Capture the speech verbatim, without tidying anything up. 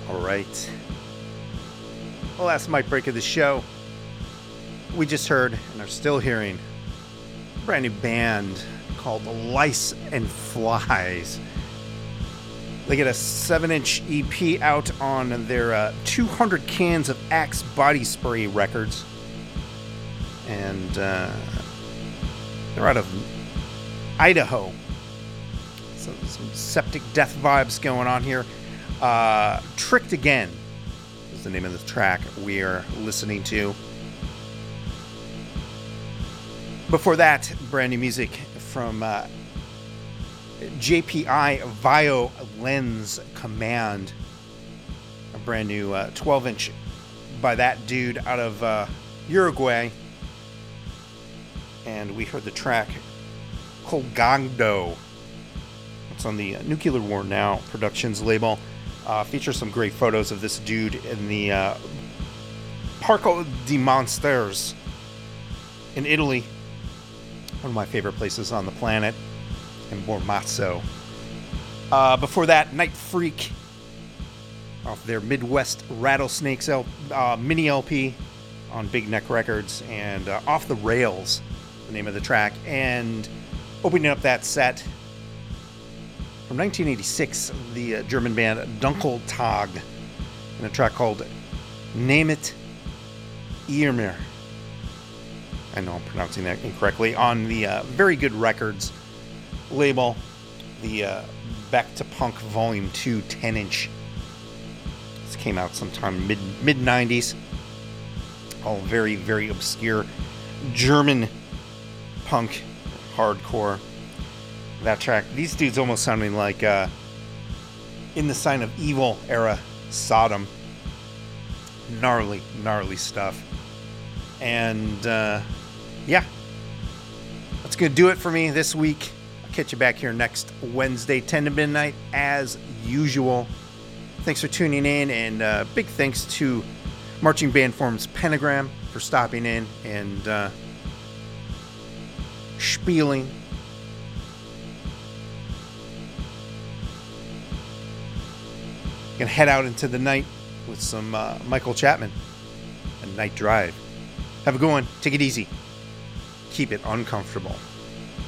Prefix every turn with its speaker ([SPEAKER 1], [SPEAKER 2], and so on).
[SPEAKER 1] All right. The last mic break of the show. We just heard and are still hearing a brand new band called Lice and Flies. They get a seven inch E P out on their uh, two hundred Cans of Axe Body Spray records. And uh, they're out of Idaho. So some septic death vibes going on here. Uh, Tricked Again is the name of the track we are listening to. Before that, brand new music from uh, J P I Violence Command. A brand new uh, twelve inch by that dude out of uh, Uruguay. And we heard the track Colgando. It's on the Nuclear War Now Productions label. Uh, features some great photos of this dude in the uh, Parco di Monsters in Italy. One of my favorite places on the planet. And Bormazzo. Uh, before that, Night Freak off their Midwest Rattlesnakes L- uh, mini L P on Big Neck Records, and uh, Off the Rails, the name of the track. And opening up that set from nineteen eighty-six, the uh, German band Dunkeltag, and a track called Name It Irmer. I know I'm pronouncing that incorrectly. On the uh, Very Good Records label, the uh, Back to Punk Volume two ten inch. This came out sometime mid mid nineties. All very, very obscure German punk hardcore. That track, these dudes almost sounding like uh, In the Sign of Evil era Sodom. Gnarly, gnarly stuff. And uh, yeah, that's going to do it for me this week. I'll catch you back here next Wednesday, ten to midnight, as usual. Thanks for tuning in, and uh, big thanks to Marching Band Form's Pentagram for stopping in and uh, spieling. Gonna head out into the night with some uh, Michael Chapman and Night Drive. Have a good one. Take it easy. Keep it uncomfortable.